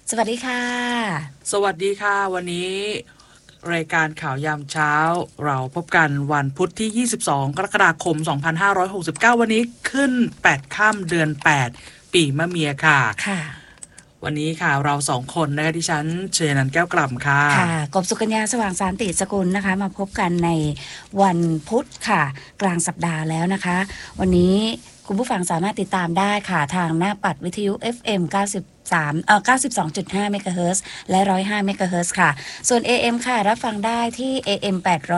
สวัสดีค่ะสวัสดีค่ะวันนี้รายการข่าวยามเช้าเราพบกันวันพุธที่22กรกฎาคม2569วันนี้ขึ้น8ค่ำเดือน8ปีมะเมียค่ะค่ะวันนี้ค่ะเรา2คนนะคะดิฉันเชยนันท์แก้วกล่ำค่ะค่ะกบสุกัญญาสว่างสานติสกุลนะคะมาพบกันในวันพุธค่ะกลางสัปดาห์แล้วนะคะวันนี้คุณผู้ฟังสามารถติดตามได้ค่ะทางหน้าปัดวิทยุ FM 92.5 เมกะเฮิรตซ์และ105 เมกะเฮิรตซ์ค่ะส่วน AM ค่ะรับฟังได้ที่ AM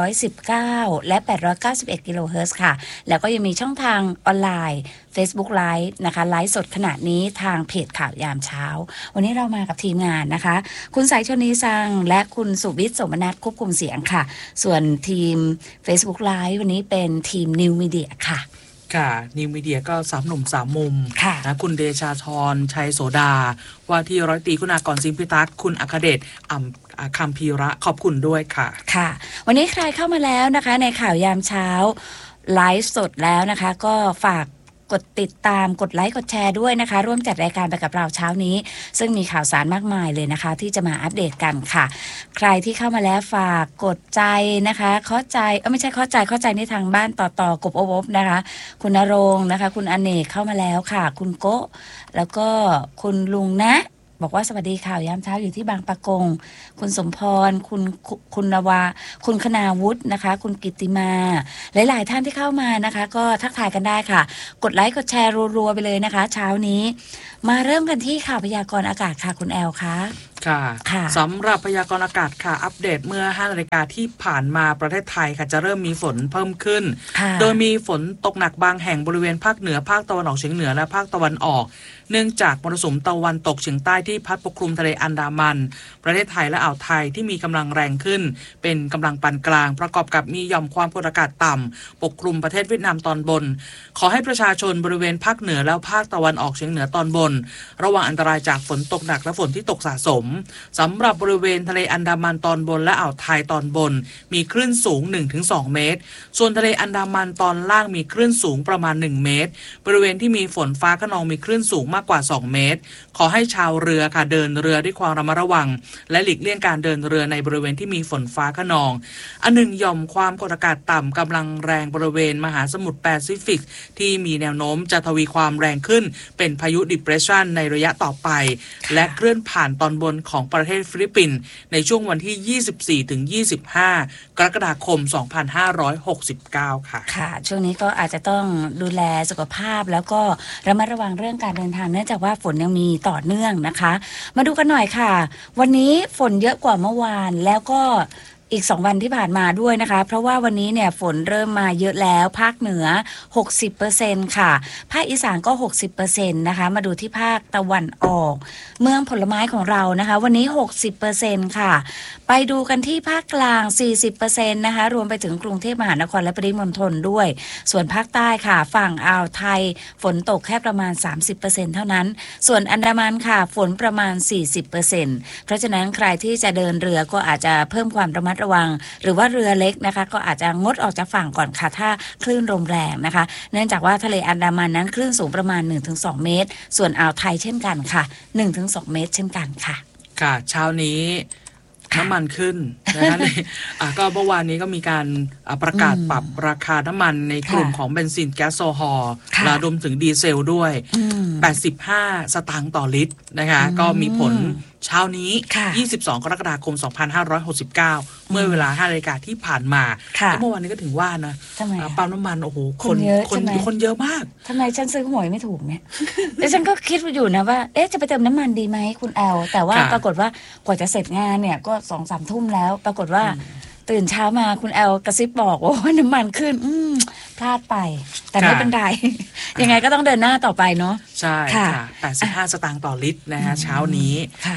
819และ891กิโลเฮิรตซ์ค่ะแล้วก็ยังมีช่องทางออนไลน์ Facebook Live นะคะไลฟ์สดขณะนี้ทางเพจข่าวยามเช้าวันนี้เรามากับทีมงานนะคะคุณสายชนีสังและคุณสุวิทย์สมนัสควบคุมเสียงค่ะส่วนทีม Facebook Live วันนี้เป็นทีม New Media ค่ะค่ะนิวมีเดียก็3หนุ่ม3มุมนะคุณเดชาธรชัยโสดาว่าที่ร้อยตรีคุณากรสิงห์พิทักษ์คุณอัคเดชคัมพีระขอบคุณด้วยค่ะค่ะวันนี้ใครเข้ามาแล้วนะคะในข่าวยามเช้าไลฟ์สดแล้วนะคะก็ฝากกดติดตามกดไลค์กดแชร์ด้วยนะคะร่วมจัดรายการไปกับเราเช้านี้ซึ่งมีข่าวสารมากมายเลยนะคะที่จะมาอัปเดตกันค่ะใครที่เข้ามาแล้วฝากกดใจนะคะเข้าใจไม่ใช่เข้าใจในทางบ้านต่อกบอบนะคะคุณณรงค์นะคะคุณอเนกเข้ามาแล้วค่ะคุณโกะแล้วก็คุณลุงนะบอกว่าสวัสดีข่าวยามเช้าอยู่ที่บางปะกงคุณสมพรคุณนวาคุณคณาวุฒินะคะคุณกิตติมาหลายๆท่านที่เข้ามานะคะก็ทักทายกันได้ค่ะกดไลค์กดแชร์รัวๆไปเลยนะคะเช้านี้มาเริ่มกันที่ข่าวพยากรณ์อากาศค่ะคุณแอลคะค่ะสำหรับพยากรณ์อากาศค่ะอัปเดตเมื่อ5 นาฬิกาที่ผ่านมาประเทศไทยค่ะจะเริ่มมีฝนเพิ่มขึ้นโดยมีฝนตกหนักบางแห่งบริเวณภาคเหนือภาคตะวันออกเฉียงเหนือและภาคตะวันออกเนื่องจากมรสุมตะวันตกเฉียงใต้ที่พัดปกคลุมทะเลอันดามันประเทศไทยและอ่าวไทยที่มีกำลังแรงขึ้นเป็นกำลังปานกลางประกอบกับมีหย่อมความกดอากาศต่ำปกคลุมประเทศเวียดนามตอนบนขอให้ประชาชนบริเวณภาคเหนือและภาคตะวันออกเฉียงเหนือตอนบนระวังอันตรายจากฝนตกหนักและฝนที่ตกสะสมสำหรับบริเวณทะเลอันดามันตอนบนและอ่าวไทยตอนบนมีคลื่นสูง 1-2 เมตรส่วนทะเลอันดามันตอนล่างมีคลื่นสูงประมาณ1 เมตรบริเวณที่มีฝนฟ้าคะนองมีคลื่นสูงมากกว่า2 เมตรขอให้ชาวเรือค่ะเดินเรือด้วยความระมัดระวังและหลีกเลี่ยงการเดินเรือในบริเวณที่มีฝนฟ้าคะนองอันหนึ่งหย่อมความกดอากาศต่ำกำลังแรงบริเวณมหาสมุทรแปซิฟิกที่มีแนวโน้มจะทวีความแรงขึ้นเป็นพายุ Depression ในระยะต่อไปและเคลื่อนผ่านตอนบนของประเทศฟิลิปปินส์ในช่วงวันที่ 24-25 กรกฎาคม 2569 ค่ะช่วงนี้ก็อาจจะต้องดูแลสุขภาพแล้วก็ระมัดระวังเรื่องการเดินทางเนื่องจากว่าฝนยังมีต่อเนื่องนะคะมาดูกันหน่อยค่ะวันนี้ฝนเยอะกว่าเมื่อวานแล้วก็อีก2 วันที่ผ่านมาด้วยนะคะเพราะว่าวันนี้เนี่ยฝนเริ่มมาเยอะแล้วภาคเหนือ 60% ค่ะภาคอีสานก็ 60% นะคะมาดูที่ภาคตะวันออกเมืองผลไม้ของเรานะคะวันนี้ 60% ค่ะไปดูกันที่ภาคกลาง 40% นะคะรวมไปถึงกรุงเทพมหานครและปริมณฑลด้วยส่วนภาคใต้ค่ะฝั่งอ่าวไทยฝนตกแค่ประมาณ 30% เท่านั้นส่วนอันดามันค่ะฝนประมาณ 40% เพราะฉะนั้นใครที่จะเดินเรือก็อาจจะเพิ่มความระมัดระวังหรือว่าเรือเล็กนะคะก็อาจจะงดออกจากฝั่งก่อนค่ะถ้าคลื่นลมแรงนะคะเนื่องจากว่าทะเลอันดามันนั้นคลื่นสูงประมาณ 1-2 เมตรส่วนอ่าวไทยเช่นกันค่ะ 1-2 เมตรเช่นกันค่ะค่ะเช้านี้น้ำมันขึ้นนะคะก็เมื่อวานนี้ก็มีการประกาศปรับราคาน้ำมันในกลุ่มของเบนซินแก๊สโซฮอล์และรวมถึงดีเซลด้วย85 สตางค์ต่อลิตรนะคะก็มีผลเช้านี้22 กรกฎาคม 2569 เมื่อเวลา 5 นาฬิกาที่ผ่านมาแล้วเมื่อวานนี้ก็ถึงว่านะปั๊มน้ำมันโอ้โหคนเยอะมากทำไมฉันซื้อหวยไม่ถูกเนี่ยแล้วฉันก็คิดอยู่นะว่าจะไปเติมน้ำมันดีไหมคุณแอลแต่ว่าปรากฏว่ากว่าจะเสร็จงานเนี่ยก็ 2-3 ทุ่มแล้วปรากฏว่าตื่นเช้ามาคุณแอลกระซิบบอกว่าน้ำมันขึ้นพลาดไปแต่ไม่เป็นไรยังไงก็ต้องเดินหน้าต่อไปเนาะใช่ค่ะ85 สตางค์ต่อลิตรนะคะเช้านี้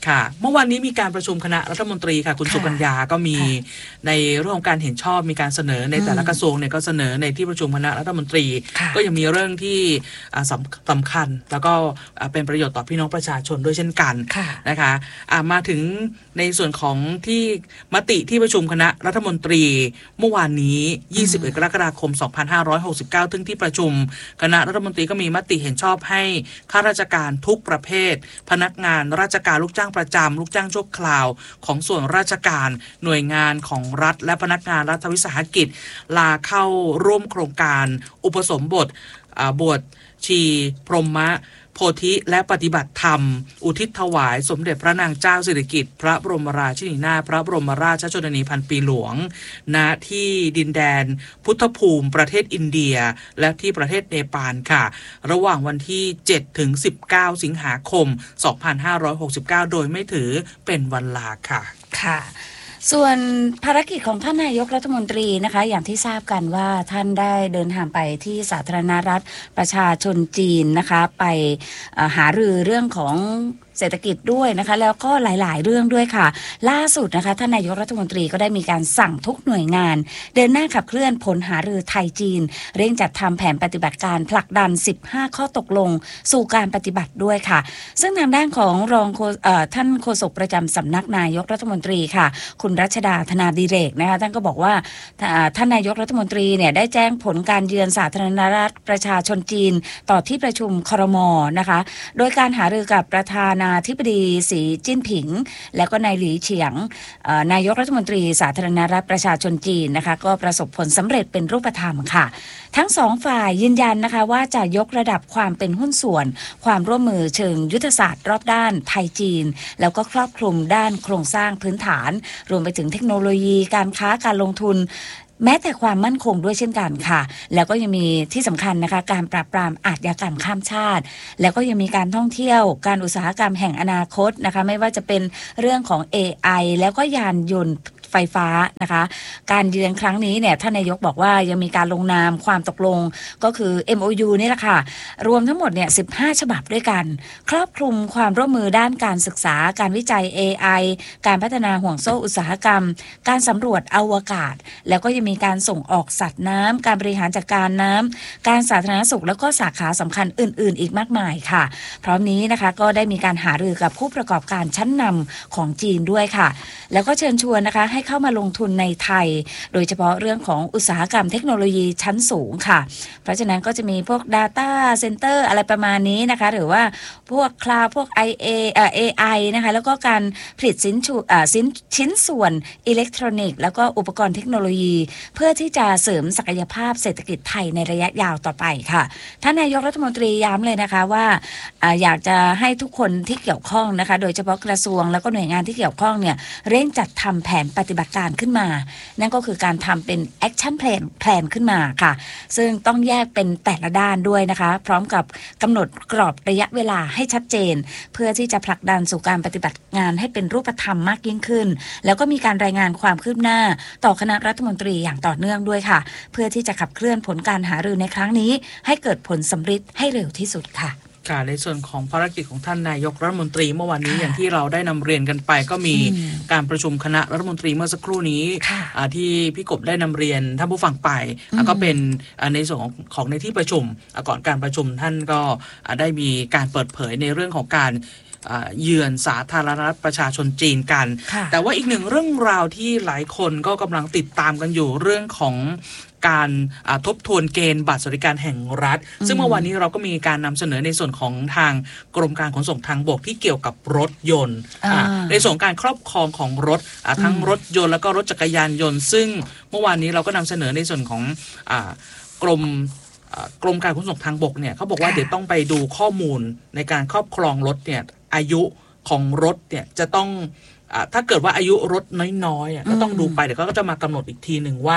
ค่ะเมื่อวานนี้มีการประชุมคณะรัฐมนตรีค่ะคุณสุกัญญาก็มีในเรื่องของการเห็นชอบมีการเสนอในแต่ละกระทรวงเนี่ยก็เสนอในที่ประชุมคณะรัฐมนตรีก็ยังมีเรื่องที่สำคัญแล้วก็เป็นประโยชน์ต่อพี่น้องประชาชนด้วยเช่นกันนะคะมาถึงในส่วนของที่มติที่ประชุมคณะรัฐมนตรีเมื่อวานนี้21กรกฎาคม2569ถึงที่ประชุมคณะรัฐมนตรีก็มีมติเห็นชอบให้ข้าราชการทุกประเภทพนักงานราชการลูกจ้างประจำลูกจ้างชั่วคราวของส่วนราชการหน่วยงานของรัฐและพนักงานรัฐวิสาหกิจลาเข้าร่วมโครงการอุปสมบทบวชชีพรหมโพธิและปฏิบัติธรรมอุทิศถวายสมเด็จพระนางเจ้าสิริกิติ์พระบรมราชินีนาถพระบรมราชชนนีพันปีหลวงณที่ดินแดนพุทธภูมิประเทศอินเดียและที่ประเทศเนปาลค่ะระหว่างวันที่7ถึง19สิงหาคม2569โดยไม่ถือเป็นวันลาค่ะค่ะส่วนภารกิจของท่านนายกรัฐมนตรีนะคะอย่างที่ทราบกันว่าท่านได้เดินทางไปที่สาธารณรัฐประชาชนจีนนะคะไปหารือเรื่องของเศรษฐกิจด้วยนะคะแล้วก็หลายๆเรื่องด้วยค่ะล่าสุดนะคะท่านนายกรัฐมนตรีก็ได้มีการสั่งทุกหน่วยงานเดินหน้าขับเคลื่อนผลหารือไทยจีนเร่งจัดทำแผนปฏิบัติการผลักดัน15ข้อตกลงสู่การปฏิบัติด้วยค่ะซึ่งทางด้านของรองท่านโฆษกประจำสำนักนายกรัฐมนตรีค่ะคุณรัชดาธนาดิเรกนะคะท่านก็บอกว่าท่านนายกรัฐมนตรีเนี่ยได้แจ้งผลการเยือนสาธารณรัฐประชาชนจีนต่อที่ประชุมครม.นะคะโดยการหารือกับประธานาธิบดีสีจิ้นผิงแล้วก็นายหลีเฉียงนายกรัฐมนตรีสาธารณรัฐประชาชนจีนนะคะก็ประสบผลสำเร็จเป็นรูปธรรมค่ะทั้งสองฝ่ายยืนยันนะคะว่าจะยกระดับความเป็นหุ้นส่วนความร่วมมือเชิงยุทธศาสตร์รอบด้านไทยจีนแล้วก็ครอบคลุมด้านโครงสร้างพื้นฐานรวมไปถึงเทคโนโลยีการค้าการลงทุนแม้แต่ความมั่นคงด้วยเช่นกันค่ะแล้วก็ยังมีที่สำคัญนะคะการปราบปรามอาชญากรรมข้ามชาติแล้วก็ยังมีการท่องเที่ยวการอุตสาหกรรมแห่งอนาคตนะคะไม่ว่าจะเป็นเรื่องของ AI แล้วก็ยานยนต์ไฟฟ้านะคะการเยือนครั้งนี้เนี่ยท่านนายกบอกว่ายังมีการลงนามความตกลงก็คือ MOU นี่แหละค่ะรวมทั้งหมดเนี่ย15ฉบับด้วยกันครอบคลุมความร่วมมือด้านการศึกษาการวิจัย AI การพัฒนาห่วงโซ่อุตสาหกรรมการสำรวจอวกาศแล้วก็ยังมีการส่งออกสัตว์น้ำการบริหารจัดการน้ำการสาธารณสุขแล้วก็สาขาสำคัญอื่นๆอีกมากมายค่ะพร้อมนี้นะคะก็ได้มีการหารือกับผู้ประกอบการชั้นนำของจีนด้วยค่ะแล้วก็เชิญชวนนะคะให้เข้ามาลงทุนในไทยโดยเฉพาะเรื่องของอุตสาหกรรมเทคโนโลยีชั้นสูงค่ะเพราะฉะนั้นก็จะมีพวก Data Center อะไรประมาณนี้นะคะหรือว่าพวก Cloud พวก AI นะคะแล้วก็การผลิตชิ้นส่วนอิเล็กทรอนิกส์แล้วก็อุปกรณ์เทคโนโลยีเพื่อที่จะเสริมศักยภาพเศรษฐกิจไทยในระยะยาวต่อไปค่ะท่านนายกรัฐมนตรีย้ำเลยนะคะว่าอยากจะให้ทุกคนที่เกี่ยวข้องนะคะโดยเฉพาะกระทรวงแล้วก็หน่วยงานที่เกี่ยวข้องเนี่ยเร่งจัดทำแผนปฏิบัติการขึ้นมานั่นก็คือการทำเป็น action plan ขึ้นมาค่ะซึ่งต้องแยกเป็นแต่ละด้านด้วยนะคะพร้อมกับกำหนดกรอบระยะเวลาให้ชัดเจนเพื่อที่จะผลักดันสู่การปฏิบัติงานให้เป็นรูปธรรมมากยิ่งขึ้นแล้วก็มีการรายงานความคืบหน้าต่อคณะรัฐมนตรีอย่างต่อเนื่องด้วยค่ะเพื่อที่จะขับเคลื่อนผลการหารือในครั้งนี้ให้เกิดผลสำเร็จให้เร็วที่สุดค่ะในส่วนของภารกิจของท่านนายกรัฐมนตรีเมื่อวานนี้อย่างที่เราได้นำเรียนกันไปก็มีการประชุมคณะรัฐมนตรีเมื่อสักครู่นี้ที่พี่กบได้นำเรียนท่านผู้ฟังไปก็เป็นในส่วนของในที่ประชุมก่อนการประชุมท่านก็ได้มีการเปิดเผยในเรื่องของการเยือนสาธารณรัฐประชาชนจีนกันแต่ว่าอีกหนึ่งเรื่องราวที่หลายคนก็กำลังติดตามกันอยู่เรื่องของการทบทวนเกณฑ์บัตรสวัสดิการแห่งรัฐซึ่งเมื่อวานนี้เราก็มีการนำเสนอในส่วนของทางกรมการขนส่งทางบกที่เกี่ยวกับรถยนต์ในส่วนการครอบครองของรถทั้งรถยนต์แล้วก็รถจักรยานยนต์ซึ่งเมื่อวานนี้เราก็นำเสนอในส่วนของกรมการขนส่งทางบกเนี่ยเขาบอกว่าเดี๋ยวต้องไปดูข้อมูลในการครอบครองรถเนี่ยอายุของรถเนี่ยจะต้องถ้าเกิดว่าอายุรถน้อยๆก็ต้องดูไปเดี๋ยวก็จะมากำหนดอีกทีหนึ่งว่า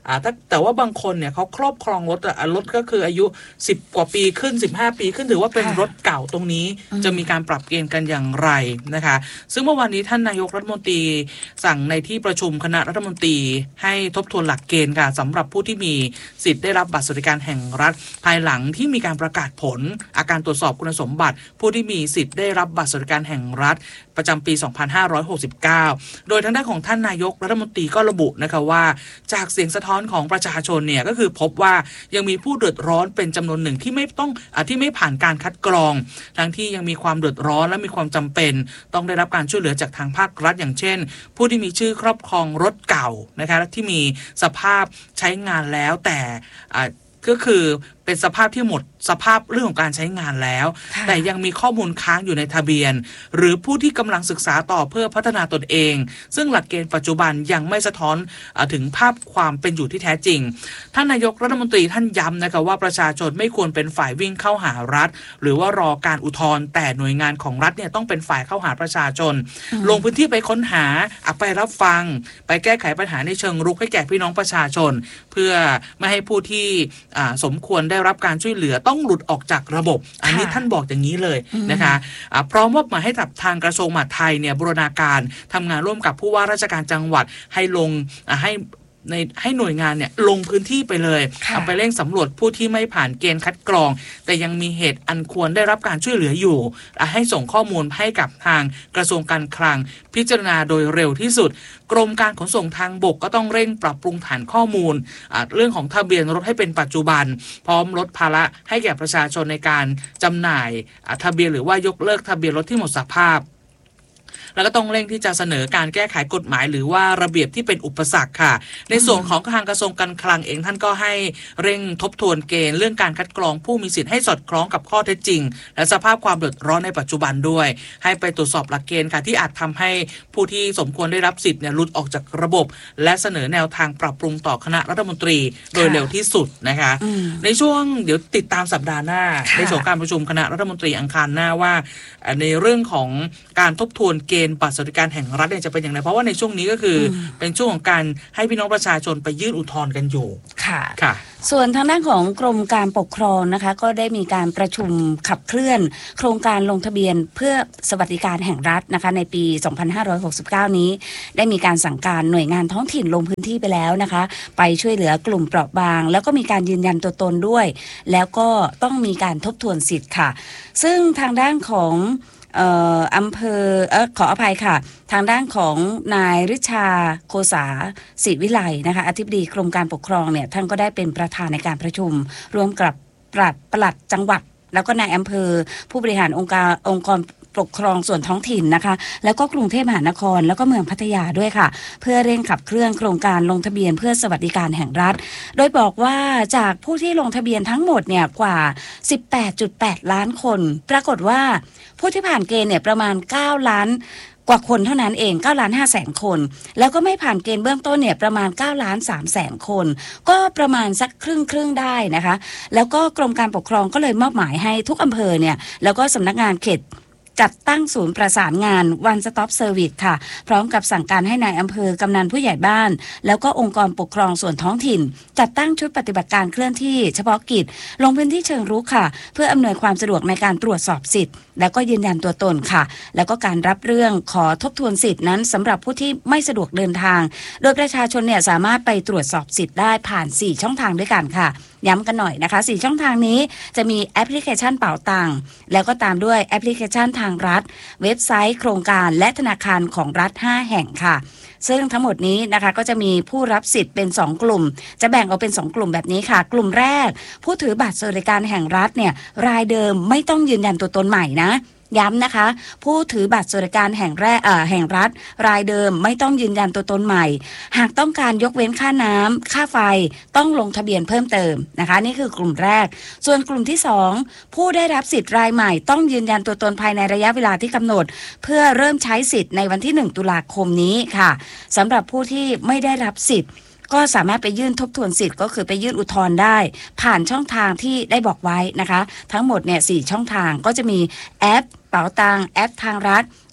แต่ว่าบางคนเนี่ยเขาครอบครองรถรถก็คืออายุ10กว่าปีขึ้น15ปีขึ้นถือว่าเป็นรถเก่าตรงนี้จะมีการปรับเกณฑ์กันอย่างไรนะคะซึ่งเมื่อวานนี้ท่านนายกรัฐมนตรีสั่งในที่ประชุมคณะรัฐมนตรีให้ทบทวนหลักเกณฑ์ค่ะสำหรับผู้ที่มีสิทธิ์ได้รับบัตรสวัสดิการแห่งรัฐภายหลังที่มีการประกาศผลอาการตรวจสอบคุณสมบัติผู้ที่มีสิทธิ์ได้รับบัตรสวัสดิการแห่งรัฐประจำปี 2569 โดยทางด้านของท่านนายกรัฐมนตรีก็ระบุนะคะว่าจากเสียงสะท้อนของประชาชนเนี่ยก็คือพบว่ายังมีผู้เดือดร้อนเป็นจำนวนหนึ่งที่ไม่ผ่านการคัดกรองทั้งที่ยังมีความเดือดร้อนและมีความจำเป็นต้องได้รับการช่วยเหลือจากทางภาครัฐอย่างเช่นผู้ที่มีชื่อครอบครองรถเก่านะคะที่มีสภาพใช้งานแล้วแต่ก็คือเป็นสภาพที่หมดสภาพเรื่องของการใช้งานแล้วแต่ยังมีข้อมูลค้างอยู่ในทะเบียนหรือผู้ที่กำลังศึกษาต่อเพื่อพัฒนาตนเองซึ่งหลักเกณฑ์ปัจจุบันยังไม่สะท้อนถึงภาพความเป็นอยู่ที่แท้จริงท่านนายกรัฐมนตรีท่านย้ำนะคะว่าประชาชนไม่ควรเป็นฝ่ายวิ่งเข้าหารัฐหรือว่ารอการอุทธรณ์แต่หน่วยงานของรัฐเนี่ยต้องเป็นฝ่ายเข้าหาประชาชนลงพื้นที่ไปค้นหาไปรับฟังไปแก้ไขปัญหาในเชิงรุกให้แก่พี่น้องประชาชนเพื่อไม่ให้ผู้ที่สมควรได้รับการช่วยเหลือต้องหลุดออกจากระบบอันนี้ท่านบอกอย่างนี้เลยนะคะพร้อมมอบหมายให้ทางกระทรวงมหาดไทยเนี่ยบูรณาการทำงานร่วมกับผู้ว่าราชการจังหวัดให้ลงให้หน่วยงานเนี่ยลงพื้นที่ไปเลยเอาไปเร่งสำรวจผู้ที่ไม่ผ่านเกณฑ์คัดกรองแต่ยังมีเหตุอันควรได้รับการช่วยเหลืออยู่ให้ส่งข้อมูลให้กับทางกระทรวงการคลังพิจารณาโดยเร็วที่สุดกรมการขนส่งทางบกก็ต้องเร่งปรับปรุงฐานข้อมูลเรื่องของทะเบียนรถให้เป็นปัจจุบันพร้อมลดภาระให้แก่ประชาชนในการจำหน่ายทะเบียนหรือว่ายกเลิกทะเบียนรถที่หมดสภาพแล้วก็ต้องเร่งที่จะเสนอการแก้ไขกฎหมายหรือว่าระเบียบที่เป็นอุปสรรคค่ะในส่วนของทางกระทรวงการคลังเองท่านก็ให้เร่งทบทวนเกณฑ์เรื่องการคัดกรองผู้มีสิทธิ์ให้สอดคล้องกับข้อเท็จจริงและสภาพความเดือดร้อนในปัจจุบันด้วยให้ไปตรวจสอบหลักเกณฑ์ค่ะที่อาจทำให้ผู้ที่สมควรได้รับสิทธิ์เนี่ยหลุดออกจากระบบและเสนอแนวทางปรับปรุงต่อคณะรัฐมนตรีโดยเร็วที่สุดนะคะในช่วงเดี๋ยวติดตามสัปดาห์หน้าในส่วนการประชุมคณะรัฐมนตรีอังคารหน้าว่าในเรื่องของการทบทวนเกณฑ์บัตรสวัสดิการแห่งรัฐเนี่ยจะเป็นอย่างไรเพราะว่าในช่วงนี้ก็คือเป็นช่วงของการให้พี่น้องประชาชนไปยื่นอุทธรณ์กันอยู่ค่ะส่วนทางด้านของกรมการปกครองนะคะก็ได้มีการประชุมขับเคลื่อนโครงการลงทะเบียนเพื่อสวัสดิการแห่งรัฐนะคะในปี 2569 นี้ได้มีการสั่งการหน่วยงานท้องถิ่นลงพื้นที่ไปแล้วนะคะไปช่วยเหลือกลุ่มเปราะบางแล้วก็มีการยืนยันตัวตนด้วยแล้วก็ต้องมีการทบทวนสิทธิ์ค่ะซึ่งทางด้านของอำเภอขออภัยค่ะทางด้านของนายฤชาโคสาศิวิไลนะคะอธิบดีกรมการปกครองเนี่ยท่านก็ได้เป็นประธานในการประชุมร่วมกับปลัดจังหวัดแล้วก็นายอำเภอผู้บริหารองค์กรปกครองส่วนท้องถิ่นนะคะแล้วก็กรุงเทพมหานครแล้วก็เมืองพัทยาด้วยค่ะเพื่อเร่งขับเคลื่อนโครงการลงทะเบียนเพื่อสวัสดิการแห่งรัฐโดยบอกว่าจากผู้ที่ลงทะเบียนทั้งหมดเนี่ยกว่า 18.8 ล้านคนปรากฏว่าผู้ที่ผ่านเกณฑ์เนี่ยประมาณ9ล้านกว่าคนเท่านั้นเอง9ล้าน5แสนคนแล้วก็ไม่ผ่านเกณฑ์เบื้องต้นเนี่ยประมาณ9ล้าน3แสนคนก็ประมาณสักครึ่งได้นะคะแล้วก็กรมการปกครองก็เลยมอบหมายให้ทุกอำเภอเนี่ยแล้วก็สำนักงานเขตจัดตั้งศูนย์ประสานงาน One Stop Service ค่ะพร้อมกับสั่งการให้นายอำเภอกำนันผู้ใหญ่บ้านแล้วก็องค์กรปกครองส่วนท้องถิ่นจัดตั้งชุดปฏิบัติการเคลื่อนที่เฉพาะกิจลงพื้นที่เชิงรุกค่ะเพื่ออำนวยความสะดวกในการตรวจสอบสิทธิ์แล้วก็ยืนยันตัวตนค่ะแล้วก็การรับเรื่องขอทบทวนสิทธินั้นสำหรับผู้ที่ไม่สะดวกเดินทางโดยประชาชนเนี่ยสามารถไปตรวจสอบสิทธิ์ได้ผ่าน4ช่องทางด้วยกันค่ะย้ำกันหน่อยนะคะ4ช่องทางนี้จะมีแอปพลิเคชันเป๋าตังค์แล้วก็ตามด้วยแอปพลิเคชันทางรัฐเว็บไซต์โครงการและธนาคารของรัฐ5แห่งค่ะซึ่งทั้งหมดนี้นะคะก็จะมีผู้รับสิทธิ์เป็น2กลุ่มจะแบ่งออกเป็น2กลุ่มแบบนี้ค่ะกลุ่มแรกผู้ถือบัตรสวัสดิการแห่งรัฐเนี่ยรายเดิมไม่ต้องยืนยันตัวตนใหม่นะย้ำนะคะผู้ถือบัตรสวัสดิการแห่งรัฐรายเดิมไม่ต้องยืนยันตัวตนใหม่หากต้องการยกเว้นค่าน้ำค่าไฟต้องลงทะเบียนเพิ่มเติมนะคะนี่คือกลุ่มแรกส่วนกลุ่มที่2ผู้ได้รับสิทธิ์รายใหม่ต้องยืนยันตัวตนภายในระยะเวลาที่กำหนดเพื่อเริ่มใช้สิทธิ์ในวันที่1ตุลาคมนี้ค่ะสำหรับผู้ที่ไม่ได้รับสิทธิ์ก็สามารถไปยื่นทบทวนสิทธิ์ก็คือไปยื่นอุทธรณ์ได้ผ่านช่องทางที่ได้บอกไว้นะคะทั้งหมดเนี่ย4ช่องทางก็จะมีแอปเป๋าตังค์แอปทางรัฐ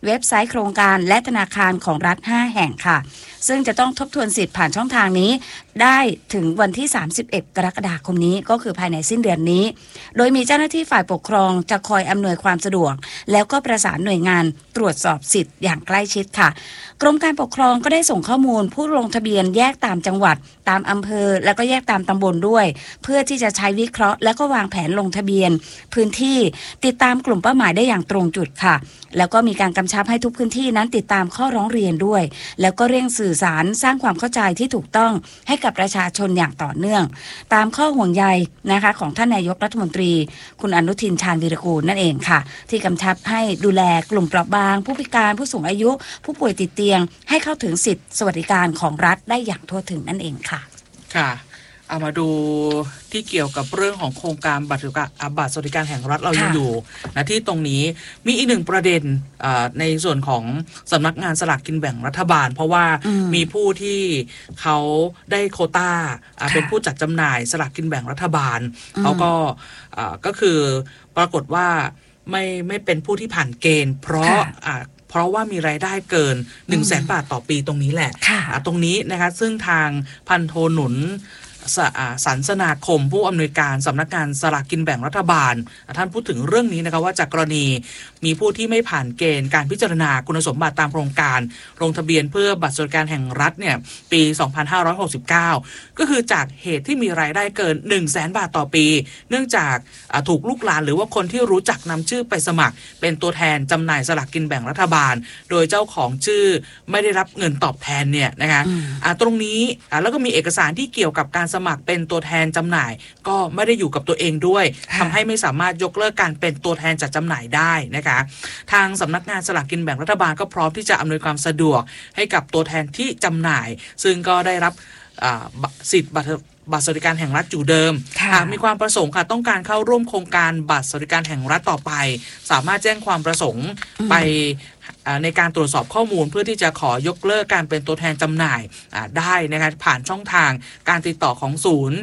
เว็บไซต์โครงการและธนาคารของรัฐ5แห่งค่ะซึ่งจะต้องทบทวนสิทธิ์ผ่านช่องทางนี้ได้ถึงวันที่31กรกฎาคมนี้ก็คือภายในสิ้นเดือนนี้โดยมีเจ้าหน้าที่ฝ่ายปกครองจะคอยอำนวยความสะดวกแล้วก็ประสานหน่วยงานตรวจสอบสิทธิ์อย่างใกล้ชิดค่ะกรมการปกครองก็ได้ส่งข้อมูลผู้ลงทะเบียนแยกตามจังหวัดตามอำเภอแล้วก็แยกตามตำบลด้วยเพื่อที่จะใช้วิเคราะห์แล้วก็วางแผนลงทะเบียนพื้นที่ติดตามกลุ่มเป้าหมายได้อย่างตรงจุดค่ะแล้วก็มีการกำชับให้ทุกพื้นที่นั้นติดตามข้อร้องเรียนด้วยแล้วก็เร่งสื่อสารสร้างความเข้าใจที่ถูกต้องให้กับประชาชนอย่างต่อเนื่องตามข้อห่วงใยนะคะของท่านนายกรัฐมนตรีคุณอนุทินชาญวีรกูลนั่นเองค่ะที่กำชับให้ดูแลกลุ่มเปราะบางผู้พิการผู้สูงอายุผู้ป่วยติดเตียงให้เข้าถึงสิทธิสวัสดิการของรัฐได้อย่างทั่วถึงนั่นเองค่ะค่ะเอามาดูที่เกี่ยวกับเรื่องของโครงการบัตรสวัสดิการแห่งรัฐเรายังอยู่นะที่ตรงนี้มีอีกหนึ่งประเด็นในส่วนของสำนักงานสลากกินแบ่งรัฐบาลเพราะว่ามีผู้ที่เขาได้โควต้าเป็นผู้จัดจำหน่ายสลากกินแบ่งรัฐบาลเขาก็คือปรากฏว่าไม่เป็นผู้ที่ผ่านเกณฑ์เพราะว่ามีรายได้เกิน 100,000 บาทต่อปีตรงนี้แหละตรงนี้นะคะซึ่งทางพันโทหนุนสันสนาคมผู้อำนวยการสำนักงานสลากกินแบ่งรัฐบาลท่านพูดถึงเรื่องนี้นะคะว่าจากกรณีมีผู้ที่ไม่ผ่านเกณฑ์การพิจารณาคุณสมบัติตามโครงการลงทะเบียนเพื่อบัตรสวัสดิการแห่งรัฐเนี่ยปี 2569 ก็คือจากเหตุที่มีรายได้เกิน 100,000 บาทต่อปีเนื่องจากถูกลูกหลานหรือว่าคนที่รู้จักนำชื่อไปสมัครเป็นตัวแทนจำหน่ายสลากกินแบ่งรัฐบาลโดยเจ้าของชื่อไม่ได้รับเงินตอบแทนเนี่ยนะคะตรงนี้แล้วก็มีเอกสารที่เกี่ยวกับการสมัครเป็นตัวแทนจำหน่ายก็ไม่ได้อยู่กับตัวเองด้วยทำให้ไม่สามารถยกเลิกการเป็นตัวแทนจัดจำหน่ายได้นะคะทางสำนักงานสลากกินแบ่งรัฐบาลก็พร้อมที่จะอำนวยความสะดวกให้กับตัวแทนที่จำหน่ายซึ่งก็ได้รับสิทธิ์บัตรสวัสดิการแห่งรัฐอยู่เดิมหากมีความประสงค์ค่ะต้องการเข้าร่วมโครงการบัตรสวัสดิการแห่งรัฐต่อไปสามารถแจ้งความประสงค์ไปในการตรวจสอบข้อมูลเพื่อที่จะขอยกเลิกการเป็นตัวแทนจำหน่ายได้นะคะผ่านช่องทางการติดต่อของศูนย์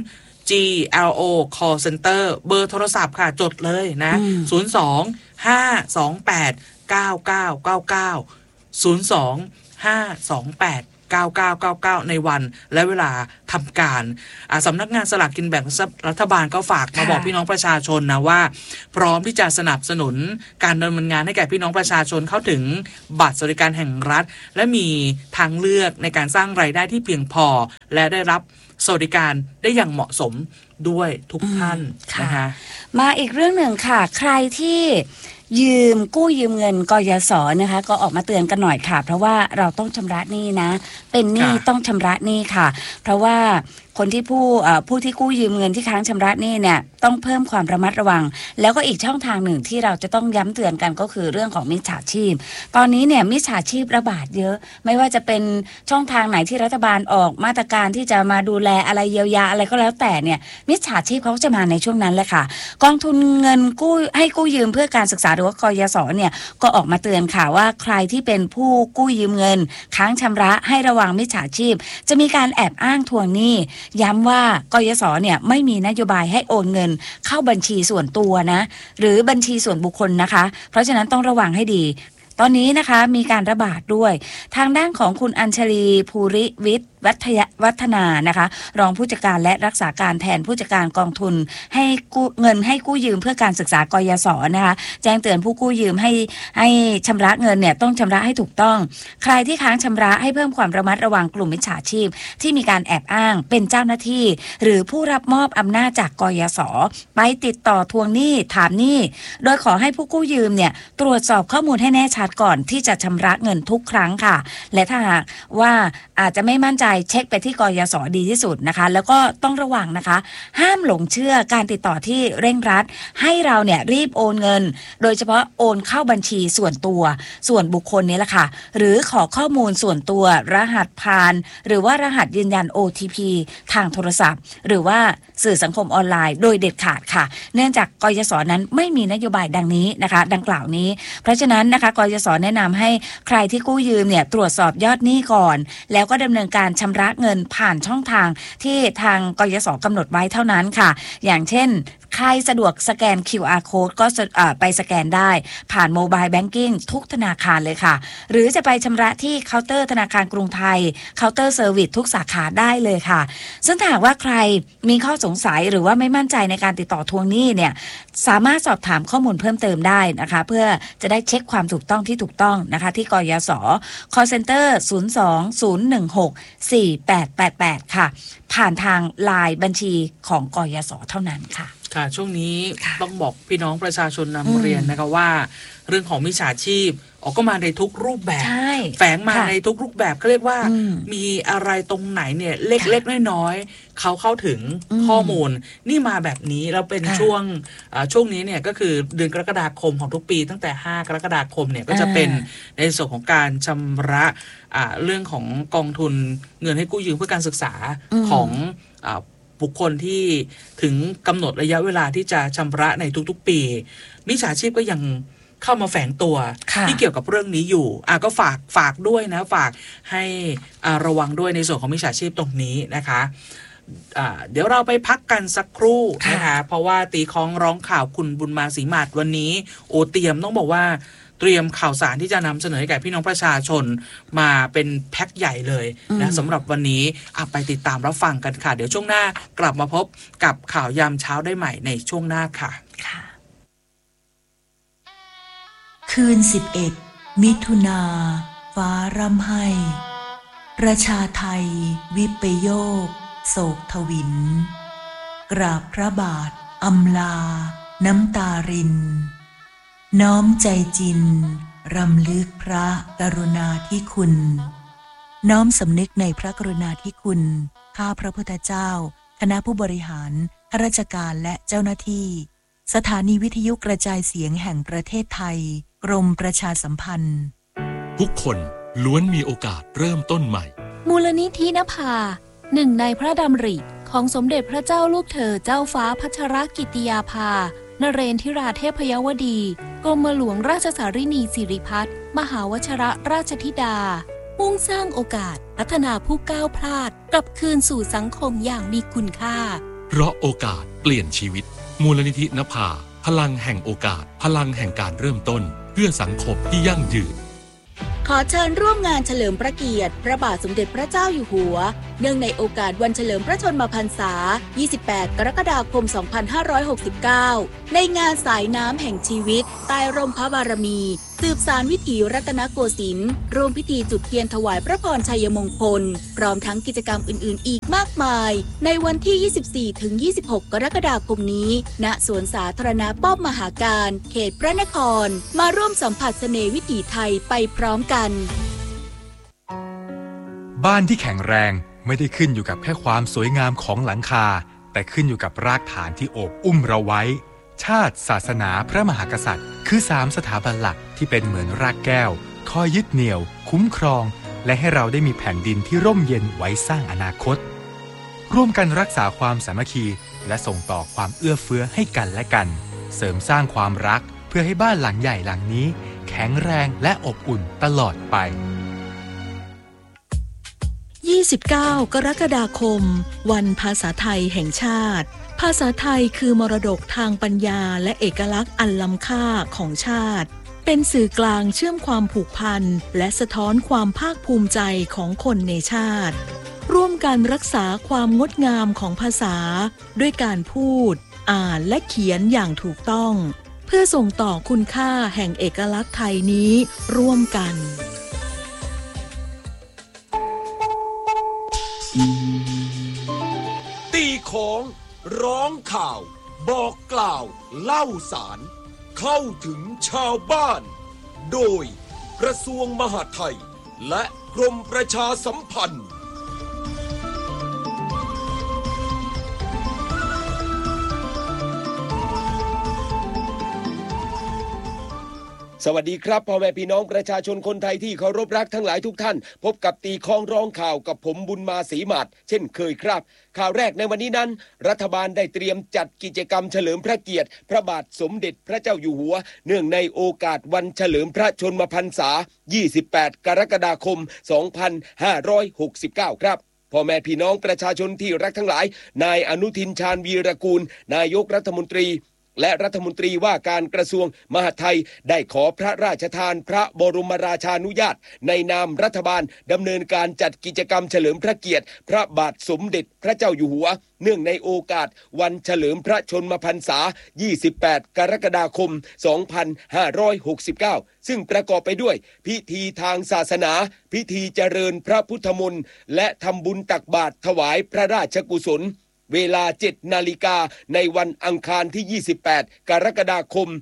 GLO Call Center เบอร์โทรศัพท์ค่ะจดเลยนะ02-528-9999 ในวันและเวลาทำการสำนักงานสลากกินแบ่งรัฐบาลก็ฝากมาบอกพี่น้องประชาชนนะว่าพร้อมที่จะสนับสนุนการดำเนินงานให้แก่พี่น้องประชาชนเข้าถึงบัตรสวัสดิการแห่งรัฐและมีทางเลือกในการสร้างรายได้ที่เพียงพอและได้รับสวัสดิการได้อย่างเหมาะสมด้วยทุกท่านนะคะมาอีกเรื่องหนึ่งค่ะใครที่กู้ยืมเงินกยศนะคะก็ออกมาเตือนกันหน่อยค่ะเพราะว่าเราต้องชำระหนี้นะเป็นหนี้ต้องชำระหนี้ค่ะเพราะว่าคนที่ผู้ที่กู้ยืมเงินที่ค้างชำระหนี้เนี่ยต้องเพิ่มความระมัดระวังแล้วก็อีกช่องทางหนึ่งที่เราจะต้องย้ำเตือนกันก็คือเรื่องของมิจฉาชีพตอนนี้เนี่ยมิจฉาชีพระบาดเยอะไม่ว่าจะเป็นช่องทางไหนที่รัฐบาลออกมาตรการที่จะมาดูแลอะไรเยียวยาอะไรก็แล้วแต่เนี่ยมิจฉาชีพเขาจะมาในช่วงนั้นแหละค่ะกองทุนเงินกู้ยืมเพื่อการศึกษาหรือว่ากยศเนี่ยก็ออกมาเตือนค่ะว่าใครที่เป็นผู้กู้ยืมเงินค้างชำระให้ระวังมิจฉาชีพจะมีการแอบอ้างทวงหนี้ย้ำว่ากยศเนี่ยไม่มีนโยบายให้โอนเงินเข้าบัญชีส่วนตัวนะหรือบัญชีส่วนบุคคลนะคะเพราะฉะนั้นต้องระวังให้ดีตอนนี้นะคะมีการระบาดด้วยทางด้านของคุณอัญชลีภูริวิทย์วัฒนานะคะรองผู้จัดการและรักษาการแทนผู้จัดการกองทุนให้กู้ยืมเพื่อการศึกษากยศนะคะแจ้งเตือนผู้กู้ยืมให้ชำระเงินเนี่ยต้องชำระให้ถูกต้องใครที่ค้างชำระให้เพิ่มความระมัดระวังกลุ่มมิจฉาชีพที่มีการแอบอ้างเป็นเจ้าหน้าที่หรือผู้รับมอบอำนาจจากกยศไปติดต่อทวงหนี้ถามหนี้โดยขอให้ผู้กู้ยืมเนี่ยตรวจสอบข้อมูลให้แน่ชัดก่อนที่จะชำระเงินทุกครั้งค่ะและถ้าหากว่าอาจจะไม่มั่นใจเช็คไปที่กยศดีที่สุดนะคะแล้วก็ต้องระวังนะคะห้ามหลงเชื่อการติดต่อที่เร่งรัดให้เราเนี่ยรีบโอนเงินโดยเฉพาะโอนเข้าบัญชีส่วนตัวส่วนบุคคลนี้แหละค่ะหรือขอข้อมูลส่วนตัวรหัสผ่านหรือว่ารหัสยืนยัน OTP ทางโทรศัพท์หรือว่าสื่อสังคมออนไลน์โดยเด็ดขาดค่ะเนื่องจากกยศนั้นไม่มีนโยบายดังนี้นะคะดังกล่าวนี้เพราะฉะนั้นนะคะกยศแนะนำให้ใครที่กู้ยืมเนี่ยตรวจสอบยอดหนี้ก่อนแล้วก็ดำเนินการชำระเงินผ่านช่องทางที่ทางกยศกำหนดไว้เท่านั้นค่ะอย่างเช่นใครสะดวกสแกน QR code ก็ไปสแกนได้ผ่านโมบายแบงกิ้งทุกธนาคารเลยค่ะหรือจะไปชำระที่เคาน์เตอร์ธนาคารกรุงไทยเคาน์เตอร์เซอร์วิสทุกสาขาได้เลยค่ะซึ่งถ้าหากว่าใครมีข้อสงสัยหรือว่าไม่มั่นใจในการติดต่อทวงหนี้เนี่ยสามารถสอบถามข้อมูลเพิ่มเติมได้นะคะเพื่อจะได้เช็คความถูกต้องที่ถูกต้องนะคะที่กยศ call center 02-016-4888 ค่ะผ่านทาง LINE บัญชีของกยศเท่านั้นค่ะค่ะช่วงนี้ต้องบอกพี่น้องประชาชนนำเรียนนะคะว่าเรื่องของมิจฉาชีพก็มาในทุกรูปแบบแฝงมาในทุกรูปแบบเขาเรียกว่ามีอะไรตรงไหนเนี่ยเล็กๆน้อยๆเขาเข้าถึงข้อมูลนี่มาแบบนี้แล้วเป็นช่วงนี้เนี่ยก็คือเดือนกรกฎาคมของทุกปีตั้งแต่5กรกฎาคมเนี่ยก็จะเป็นในส่วนของการชำระเรื่องของกองทุนเงินให้กู้ยืมเพื่อการศึกษาของบุคคลที่ถึงกำหนดระยะเวลาที่จะชำระในทุกๆปีมิจฉาชีพก็ยังเข้ามาแฝงตัวที่เกี่ยวกับเรื่องนี้อยู่ก็ฝากด้วยนะฝากให้ระวังด้วยในส่วนของมิจฉาชีพตรงนี้นะคะเดี๋ยวเราไปพักกันสักครู่นะคะเพราะว่าตีคล้องร้องข่าวคุณบุญมาศรีหมัดวันนี้เตรียมต้องบอกว่าเตรียมข่าวสารที่จะนำเสนอให้แก่พี่น้องประชาชนมาเป็นแพ็คใหญ่เลยนะสำหรับวันนี้ไปติดตามรับฟังกันค่ะเดี๋ยวช่วงหน้ากลับมาพบกับข่าวยามเช้าได้ใหม่ในช่วงหน้าค่ะคืน11 มิถุนาฟ้าร่ำไห้ประชาไทยวิปโยคโศกทวินกราบพระบาทอำลาน้ำตารินน้อมใจจินรำลึกพระกรุณาธิคุณน้อมสำนึกในพระกรุณาธิคุณข้าพระพุทธเจ้าคณะผู้บริหารข้าราชการและเจ้าหน้าที่สถานีวิทยุกระจายเสียงแห่งประเทศไทยกรมประชาสัมพันธ์ทุกคนล้วนมีโอกาสเริ่มต้นใหม่มูลนิธินภาหนึ่งในพระดำริของสมเด็จพระเจ้าลูกเธอเจ้าฟ้าพัชรกิติยาภานเรนทิราเทพยวดีกรมหลวงราชสารินีสิริพัฒน์มหาวชิรราชธิดามุ่งสร้างโอกาสพัฒนาผู้ก้าวพลาดกลับคืนสู่สังคมอย่างมีคุณค่าเพราะโอกาสเปลี่ยนชีวิตมูลนิธินภาพลังแห่งโอกาสพลังแห่งการเริ่มต้นเพื่อสังคมที่ยั่งยืนขอเชิญร่วมงานเฉลิมพระเกียรติพระบาทสมเด็จพระเจ้าอยู่หัวเนื่องในโอกาสวันเฉลิมพระชนมพรรษา 28 กรกฎาคม 2569 ในงานสายน้ำแห่งชีวิตใต้ร่มพระบารมีสืบสานวิถีรัตนโกสินทร์ร่วมพิธีจุดเทียนถวายพระพรชัยมงคลพร้อมทั้งกิจกรรมอื่นๆอีกมากมายในวันที่ 24-26 กรกฎาคมนี้ณสวนสาธารณะป้อมมหาการเขตพระนครมาร่วมสัมผัสเสน่ห์วิถีไทยไปพร้อมกันบ้านที่แข็งแรงไม่ได้ขึ้นอยู่กับแค่ความสวยงามของหลังคาแต่ขึ้นอยู่กับรากฐานที่โอบอุ้มเราไว้ชาติศาสนาพระมหากษัตริย์คือ3สถาบันหลักที่เป็นเหมือนรากแก้วคอยยึดเหนี่ยวคุ้มครองและให้เราได้มีแผ่นดินที่ร่มเย็นไว้สร้างอนาคตร่วมกันรักษาความสามัคคีและส่งต่อความเอื้อเฟื้อให้กันและกันเสริมสร้างความรักเพื่อให้บ้านหลังใหญ่หลังนี้แข็งแรงและอบอุ่นตลอดไป 29 กรกฎาคมวันภาษาไทยแห่งชาติภาษาไทยคือมรดกทางปัญญาและเอกลักษณ์อันล้ำค่าของชาติเป็นสื่อกลางเชื่อมความผูกพันและสะท้อนความภาคภูมิใจของคนในชาติร่วมกันรักษาความงดงามของภาษาด้วยการพูดอ่านและเขียนอย่างถูกต้องเพื่อส่งต่อคุณค่าแห่งเอกลักษณ์ไทยนี้ร่วมกันตีของร้องข่าวบอกกล่าวเล่าสารเข้าถึงชาวบ้านโดยกระทรวงมหาดไทยและกรมประชาสัมพันธ์สวัสดีครับพ่อแม่พี่น้องประชาชนคนไทยที่เคารพรักทั้งหลายทุกท่านพบกับตีคล้องร้องข่าวกับผมบุญมาศรีหมัดเช่นเคยครับข่าวแรกในวันนี้นั้นรัฐบาลได้เตรียมจัดกิจกรรมเฉลิมพระเกียรติพระบาทสมเด็จพระเจ้าอยู่หัวเนื่องในโอกาสวันเฉลิมพระชนมพรรษา 28 กรกฎาคม 2569 ครับพ่อแม่พี่น้องประชาชนที่รักทั้งหลายนายอนุทินชาญวีรกูลนายกรัฐมนตรีและรัฐมนตรีว่าการกระทรวงมหาดไทยได้ขอพระราชทานพระบรมราชานุญาตในนามรัฐบาลดำเนินการจัดกิจกรรมเฉลิมพระเกียรติพระบาทสมเด็จพระเจ้าอยู่หัวเนื่องในโอกาสวันเฉลิมพระชนมพรรษา 28 กรกฎาคม 2569 ซึ่งประกอบไปด้วยพิธีทางศาสนาพิธีเจริญพระพุทธมนต์และทำบุญตักบาตรถวายพระราชกุศลเวลา 7 นาฬิกาในวันอังคารที่ 28 กรกฎาคม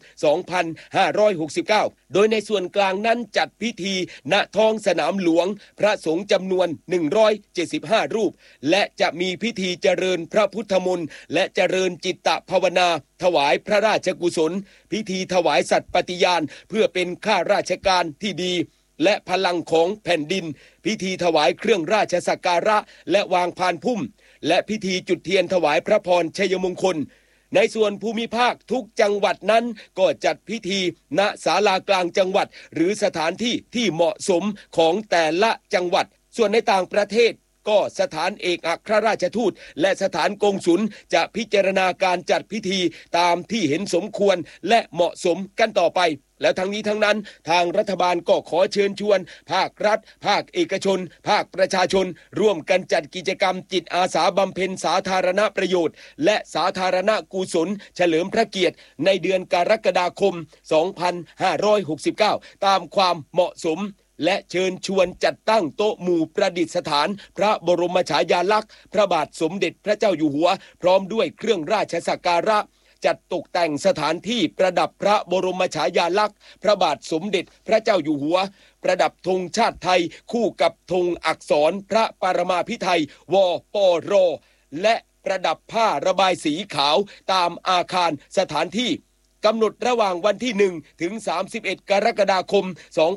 2569 โดยในส่วนกลางนั้นจัดพิธีณท้องสนามหลวงพระสงฆ์จำนวน 175 รูปและจะมีพิธีเจริญพระพุทธมนต์และเจริญจิตตภาวนาถวายพระราชกุศลพิธีถวายสัตย์ปฏิญาณเพื่อเป็นข้าราชการที่ดีและพลังของแผ่นดินพิธีถวายเครื่องราชสักการะและวางพานพุ่มและพิธีจุดเทียนถวายพระพรชัยมงคลในส่วนภูมิภาคทุกจังหวัดนั้นก็จัดพิธีณศาลากลางจังหวัดหรือสถานที่ที่เหมาะสมของแต่ละจังหวัดส่วนในต่างประเทศก็สถานเอกอัครราชทูตและสถานกงสุลจะพิจารณาการจัดพิธีตามที่เห็นสมควรและเหมาะสมกันต่อไปแล้วทั้งนี้ทั้งนั้นทางรัฐบาลก็ขอเชิญชวนภาครัฐภาคเอกชนภาคประชาชนร่วมกันจัดกิจกรรมจิตอาสาบำเพ็ญสาธารณประโยชน์และสาธารณกุศลเฉลิมพระเกียรติในเดือนกรกฎาคม 2569 ตามความเหมาะสมและเชิญชวนจัดตั้งโต๊ะหมู่ประดิษฐานพระบรมฉายาลักษณ์พระบาทสมเด็จพระเจ้าอยู่หัวพร้อมด้วยเครื่องราชสักการะจัดตกแต่งสถานที่ประดับพระบรมฉายาลักษณ์พระบาทสมเด็จพระเจ้าอยู่หัวประดับธงชาติไทยคู่กับธงอักษรพระปรมาภิไธยวปรและประดับผ้าระบายสีขาวตามอาคารสถานที่กำหนดระหว่างวันที่1ถึง31 กรกฎาคม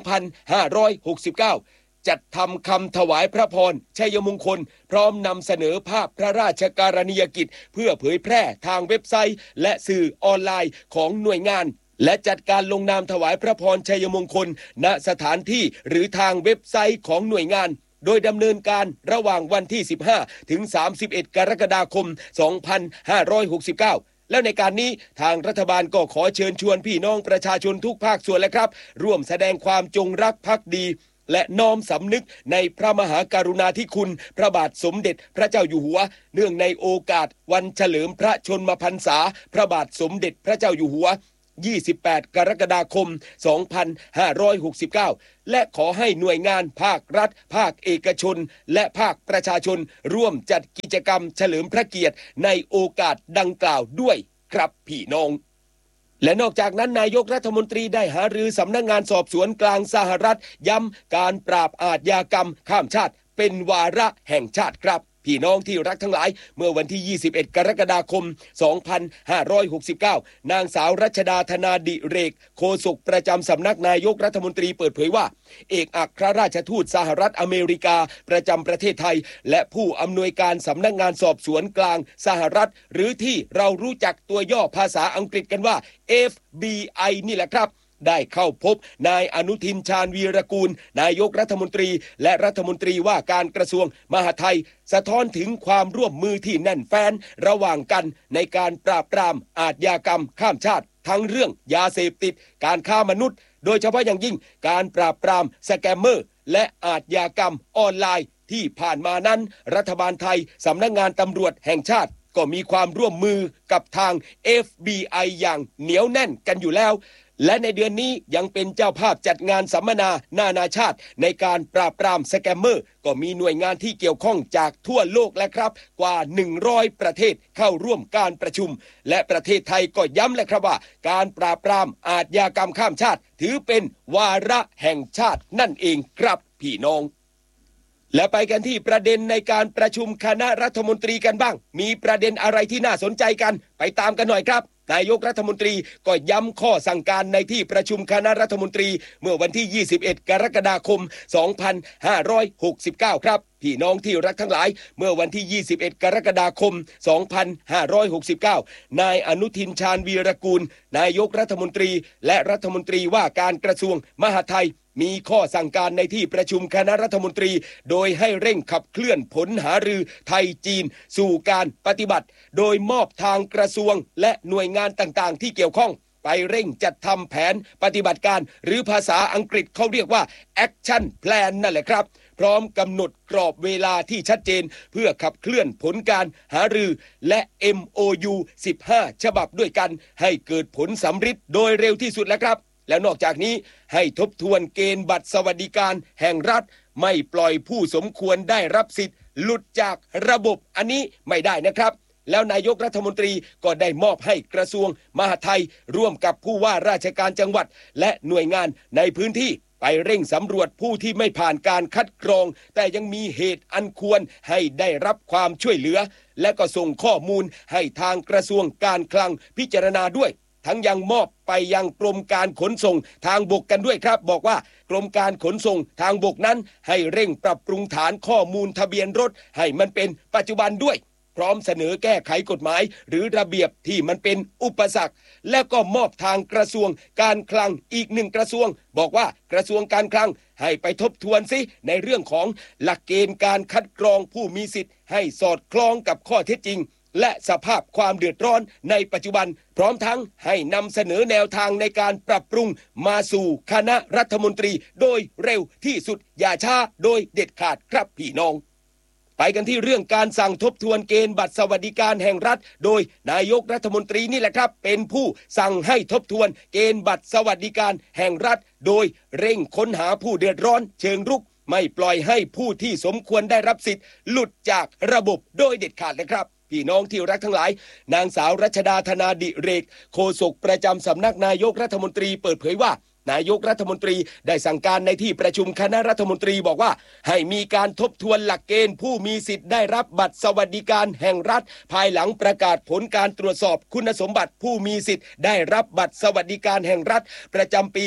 2569 จัดทำคำถวายพระพรชัยมงคลพร้อมนำเสนอภาพพระราชการณียกิจเพื่อเผยแพร่ทางเว็บไซต์และสื่อออนไลน์ของหน่วยงานและจัดการลงนามถวายพระพรชัยมงคลณสถานที่หรือทางเว็บไซต์ของหน่วยงานโดยดำเนินการระหว่างวันที่15ถึง31 กรกฎาคม 2569แล้วในการนี้ทางรัฐบาลก็ขอเชิญชวนพี่น้องประชาชนทุกภาคส่วนและครับร่วมแสดงความจงรักภักดีและน้อมสำนึกในพระมหากรุณาธิคุณพระบาทสมเด็จพระเจ้าอยู่หัวเนื่องในโอกาสวันเฉลิมพระชนมพรรษาพระบาทสมเด็จพระเจ้าอยู่หัว28 กรกฎาคม 2569 และขอให้หน่วยงานภาครัฐภาคเอกชนและภาคประชาชนร่วมจัดกิจกรรมเฉลิมพระเกียรติในโอกาสดังกล่าวด้วยครับพี่น้องและนอกจากนั้นนายกรัฐมนตรีได้หารือสำนักงานสอบสวนกลางสหรัฐย้ำการปราบอาชญากรรมข้ามชาติเป็นวาระแห่งชาติครับพี่น้องที่รักทั้งหลายเมื่อวันที่ 21 กรกฎาคม 2569 นางสาวรัชดาธนาดิเรกโฆษกประจำสำนักนายกรัฐมนตรีเปิดเผยว่าเอกอัครราชทูตสหรัฐอเมริกาประจำประเทศไทยและผู้อำนวยการสำนักงานสอบสวนกลางสหรัฐหรือที่เรารู้จักตัวย่อภาษาอังกฤษกันว่า FBI นี่แหละครับได้เข้าพบนายอนุทินชาญวีรกูลนายกรัฐมนตรีและรัฐมนตรีว่าการกระทรวงมหาดไทยสะท้อนถึงความร่วมมือที่แน่นแฟ้นระหว่างกันในการปราบปรามอาชญากรรมข้ามชาติทั้งเรื่องยาเสพติดการค้ามนุษย์โดยเฉพาะอย่างยิ่งการปราบปรามสแกมเมอร์และอาชญากรรมออนไลน์ที่ผ่านมานั้นรัฐบาลไทยสำนักงานตำรวจแห่งชาติก็มีความร่วมมือกับทาง FBI อย่างเหนียวแน่นกันอยู่แล้วและในเดือนนี้ยังเป็นเจ้าภาพจัดงานสัมมนานานาชาติในการปราบปรามสแกมเมอร์ก็มีหน่วยงานที่เกี่ยวข้องจากทั่วโลกแล้วครับกว่า100ประเทศเข้าร่วมการประชุมและประเทศไทยก็ย้ำเลยครับว่าการปราบปรามอาชญากรรมข้ามชาติถือเป็นวาระแห่งชาตินั่นเองครับพี่น้องและไปกันที่ประเด็นในการประชุมคณะรัฐมนตรีกันบ้างมีประเด็นอะไรที่น่าสนใจกันไปตามกันหน่อยครับนายกรัฐมนตรีก็ย้ำข้อสั่งการในที่ประชุมคณะรัฐมนตรีเมื่อวันที่21 กรกฎาคม 2569 ครับพี่น้องที่รักทั้งหลายเมื่อวันที่21 กรกฎาคม 2569 นายอนุทินชาญวีรกูลนายกรัฐมนตรีและรัฐมนตรีว่าการกระทรวงมหาดไทยมีข้อสั่งการในที่ประชุมคณะรัฐมนตรีโดยให้เร่งขับเคลื่อนผลหารือไทยจีนสู่การปฏิบัติโดยมอบทางกระทรวงและหน่วยงานต่างๆที่เกี่ยวข้องไปเร่งจัดทำแผนปฏิบัติการหรือภาษาอังกฤษเขาเรียกว่า Action Plan นั่นแหละครับพร้อมกำหนดกรอบเวลาที่ชัดเจนเพื่อขับเคลื่อนผลการหารือและ MOU 15 ฉบับด้วยกันให้เกิดผลสำฤทธิ์โดยเร็วที่สุดแล้วครับแล้วนอกจากนี้ให้ทบทวนเกณฑ์บัตรสวัสดิการแห่งรัฐไม่ปล่อยผู้สมควรได้รับสิทธิ์หลุดจากระบบอันนี้ไม่ได้นะครับแล้วนายกรัฐมนตรีก็ได้มอบให้กระทรวงมหาดไทยร่วมกับผู้ว่าราชการจังหวัดและหน่วยงานในพื้นที่ไปเร่งสำรวจผู้ที่ไม่ผ่านการคัดกรองแต่ยังมีเหตุอันควรให้ได้รับความช่วยเหลือและก็ส่งข้อมูลให้ทางกระทรวงการคลังพิจารณาด้วยทั้งยังมอบไปยังกรมการขนส่งทางบกกันด้วยครับบอกว่ากรมการขนส่งทางบกนั้นให้เร่งปรับปรุงฐานข้อมูลทะเบียนรถให้มันเป็นปัจจุบันด้วยพร้อมเสนอแก้ไขกฎหมายหรือระเบียบที่มันเป็นอุปสรรคและก็มอบทางกระทรวงการคลังอีกหนึ่งกระทรวงบอกว่ากระทรวงการคลังให้ไปทบทวนซิในเรื่องของหลักเกณฑ์การคัดกรองผู้มีสิทธิ์ให้สอดคล้องกับข้อเท็จจริงและสภาพความเดือดร้อนในปัจจุบันพร้อมทั้งให้นำเสนอแนวทางในการปรับปรุงมาสู่คณะรัฐมนตรีโดยเร็วที่สุดอย่าช้าโดยเด็ดขาดครับพี่น้องไปกันที่เรื่องการสั่งทบทวนเกณฑ์บัตรสวัสดิการแห่งรัฐโดยนายกรัฐมนตรีนี่แหละครับเป็นผู้สั่งให้ทบทวนเกณฑ์บัตรสวัสดิการแห่งรัฐโดยเร่งค้นหาผู้เดือดร้อนเชิงรุกไม่ปล่อยให้ผู้ที่สมควรได้รับสิทธิ์หลุดจากระบบโดยเด็ดขาดนะครับพี่น้องที่รักทั้งหลายนางสาวรัชดาธนาดิเรกโฆษกประจำสำนักนายกรัฐมนตรีเปิดเผยว่านายกรัฐมนตรีได้สั่งการในที่ประชุมคณะรัฐมนตรีบอกว่าให้มีการทบทวนหลักเกณฑ์ผู้มีสิทธิ์ได้รับบัตรสวัสดิการแห่งรัฐภายหลังประกาศผลการตรวจสอบคุณสมบัติผู้มีสิทธิ์ได้รับบัตรสวัสดิการแห่งรัฐประจำปี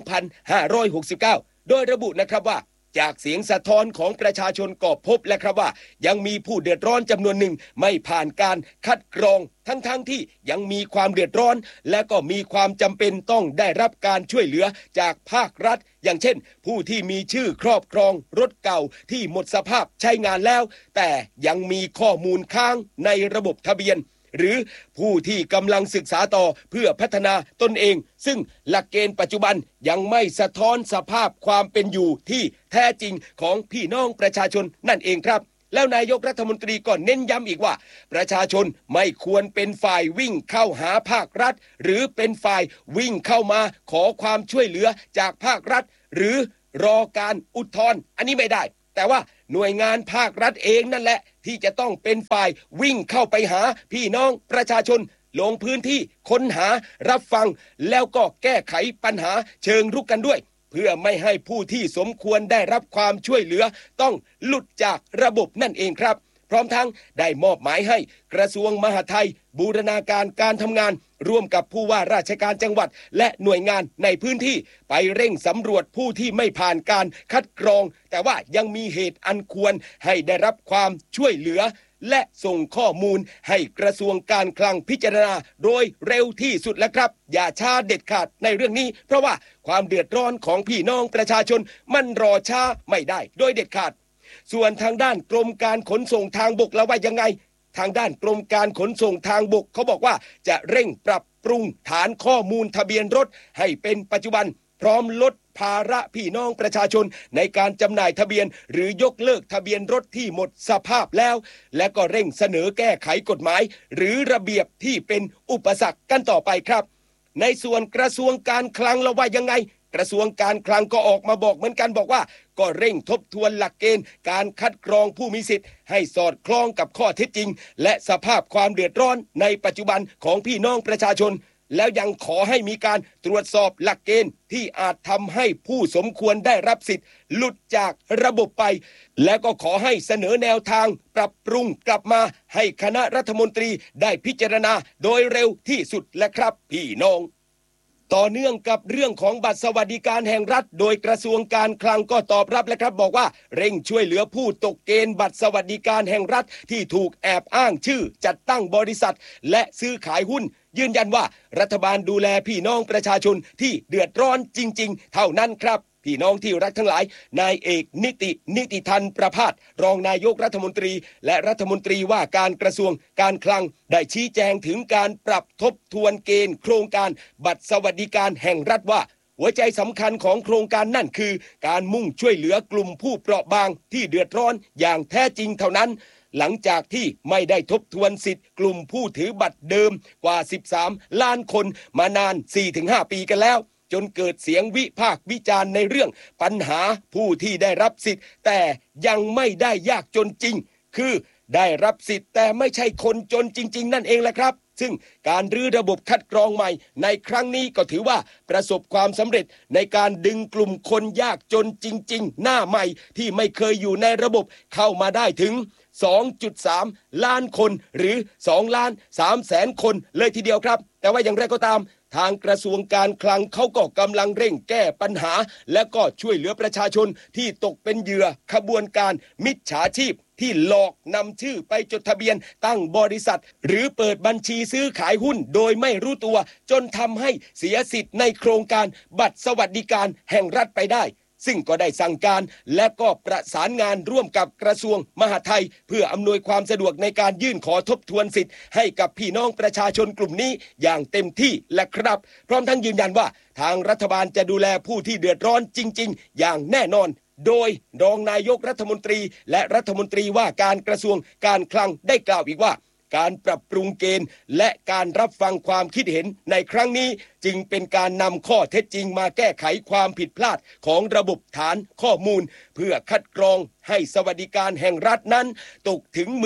2569 โดยระบุนะครับว่าจากเสียงสะท้อนของประชาชนก็พบและครับว่ายังมีผู้เดือดร้อนจำนวนหนึ่งไม่ผ่านการคัดกรองทั้งที่ยังมีความเดือดร้อนและก็มีความจำเป็นต้องได้รับการช่วยเหลือจากภาครัฐอย่างเช่นผู้ที่มีชื่อครอบครองรถเก่าที่หมดสภาพใช้งานแล้วแต่ยังมีข้อมูลค้างในระบบทะเบียนหรือผู้ที่กำลังศึกษาต่อเพื่อพัฒนาตนเองซึ่งหลักเกณฑ์ปัจจุบันยังไม่สะท้อนสภาพความเป็นอยู่ที่แท้จริงของพี่น้องประชาชนนั่นเองครับแล้วนายกรัฐมนตรีก็เน้นย้ำอีกว่าประชาชนไม่ควรเป็นฝ่ายวิ่งเข้าหาภาครัฐหรือเป็นฝ่ายวิ่งเข้ามาขอความช่วยเหลือจากภาครัฐหรือรอการอุทธรณ์อันนี้ไม่ได้แต่ว่าหน่วยงานภาครัฐเองนั่นแหละที่จะต้องเป็นฝ่ายวิ่งเข้าไปหาพี่น้องประชาชนลงพื้นที่ค้นหารับฟังแล้วก็แก้ไขปัญหาเชิงรุกกันด้วยเพื่อไม่ให้ผู้ที่สมควรได้รับความช่วยเหลือต้องหลุดจากระบบนั่นเองครับพร้อมทั้งได้มอบหมายให้กระทรวงมหาดไทยบูรณาการการทำงานร่วมกับผู้ว่าราชการจังหวัดและหน่วยงานในพื้นที่ไปเร่งสำรวจผู้ที่ไม่ผ่านการคัดกรองแต่ว่ายังมีเหตุอันควรให้ได้รับความช่วยเหลือและส่งข้อมูลให้กระทรวงการคลังพิจารณาโดยเร็วที่สุดแล้วครับอย่าช้าเด็ดขาดในเรื่องนี้เพราะว่าความเดือดร้อนของพี่น้องประชาชนมันรอช้าไม่ได้โดยเด็ดขาดส่วนทางด้านกรมการขนส่งทางบกแล้วว่ายังไงทางด้านกรมการขนส่งทางบกเขาบอกว่าจะเร่งปรับปรุงฐานข้อมูลทะเบียนรถให้เป็นปัจจุบันพร้อมลดภาระพี่น้องประชาชนในการจำหน่ายทะเบียนหรือยกเลิกทะเบียนรถที่หมดสภาพแล้วและก็เร่งเสนอแก้ไขกฎหมายหรือระเบียบที่เป็นอุปสรรคกันต่อไปครับในส่วนกระทรวงการคลังแล้วว่ายังไงกระทรวงการคลังก็ออกมาบอกเหมือนกันบอกว่าก็เร่งทบทวนหลักเกณฑ์การคัดกรองผู้มีสิทธิ์ให้สอดคล้องกับข้อเท็จจริงและสภาพความเดือดร้อนในปัจจุบันของพี่น้องประชาชนแล้วยังขอให้มีการตรวจสอบหลักเกณฑ์ที่อาจทำให้ผู้สมควรได้รับสิทธิ์หลุดจากระบบไปแล้วก็ขอให้เสนอแนวทางปรับปรุงกลับมาให้คณะรัฐมนตรีได้พิจารณาโดยเร็วที่สุดและครับพี่น้องต่อเนื่องกับเรื่องของบัตรสวัสดิการแห่งรัฐโดยกระทรวงการคลังก็ตอบรับแล้วครับบอกว่าเร่งช่วยเหลือผู้ตกเกณฑ์บัตรสวัสดิการแห่งรัฐที่ถูกแอบอ้างชื่อจัดตั้งบริษัทและซื้อขายหุ้นยืนยันว่ารัฐบาลดูแลพี่น้องประชาชนที่เดือดร้อนจริงๆเท่านั้นครับพพี่น้องที่รักทั้งหลายนายเอกนิติธันประภาสรองนายกรัฐมนตรีและรัฐมนตรีว่าการกระทรวงการคลังได้ชี้แจงถึงการปรับทบทวนเกณฑ์โครงการบัตรสวัสดิการแห่งรัฐว่าหัวใจสำคัญของโครงการนั่นคือการมุ่งช่วยเหลือกลุ่มผู้เปราะบางที่เดือดร้อนอย่างแท้จริงเท่านั้นหลังจากที่ไม่ได้ทบทวนสิทธิ์กลุ่มผู้ถือบัตรเดิมกว่า13ล้านคนมานาน 4-5 ปีกันแล้วจนเกิดเสียงวิพากษ์วิจารณ์ในเรื่องปัญหาผู้ที่ได้รับสิทธิ์แต่ยังไม่ได้ยากจนจริงคือได้รับสิทธิ์แต่ไม่ใช่คนจนจริงๆนั่นเองแหละครับซึ่งการรื้อระบบคัดกรองใหม่ในครั้งนี้ก็ถือว่าประสบความสำเร็จในการดึงกลุ่มคนยากจนจริงๆหน้าใหม่ที่ไม่เคยอยู่ในระบบเข้ามาได้ถึง 2.3 ล้านคนหรือ2,300,000 คนเลยทีเดียวครับแต่ว่าอย่างไรก็ตามทางกระทรวงการคลังเขาก็กำลังเร่งแก้ปัญหาและก็ช่วยเหลือประชาชนที่ตกเป็นเหยื่อขบวนการมิจฉาชีพที่หลอกนำชื่อไปจดทะเบียนตั้งบริษัทหรือเปิดบัญชีซื้อขายหุ้นโดยไม่รู้ตัวจนทำให้เสียสิทธิ์ในโครงการบัตรสวัสดิการแห่งรัฐไปได้ซึ่งก็ได้สั่งการและก็ประสานงานร่วมกับกระทรวงมหาดไทยเพื่ออำนวยความสะดวกในการยื่นขอทบทวนสิทธิ์ให้กับพี่น้องประชาชนกลุ่มนี้อย่างเต็มที่และครับพร้อมทั้งยืนยันว่าทางรัฐบาลจะดูแลผู้ที่เดือดร้อนจริงๆอย่างแน่นอนโดยรองนายกรัฐมนตรีและรัฐมนตรีว่าการกระทรวงการคลังได้กล่าวอีกว่าการปรับปรุงเกณฑ์และการรับฟังความคิดเห็นในครั้งนี้จึงเป็นการนำข้อเท็จจริงมาแก้ไขความผิดพลาดของระบบฐานข้อมูลเพื่อคัดกรองให้สวัสดิการแห่งรัฐนั้นตกถึง